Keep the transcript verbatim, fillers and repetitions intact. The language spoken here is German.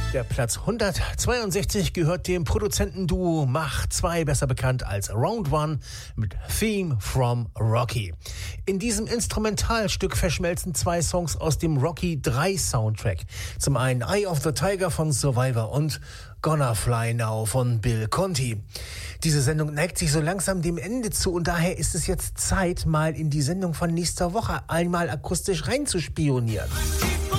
Der Platz hundertzweiundsechzig gehört dem Produzentenduo Mach zwei, besser bekannt als Round One, mit Theme from Rocky. In diesem Instrumentalstück verschmelzen zwei Songs aus dem Rocky drei Soundtrack. Zum einen Eye of the Tiger von Survivor und Gonna Fly Now von Bill Conti. Diese Sendung neigt sich so langsam dem Ende zu und daher ist es jetzt Zeit, mal in die Sendung von nächster Woche einmal akustisch reinzuspionieren.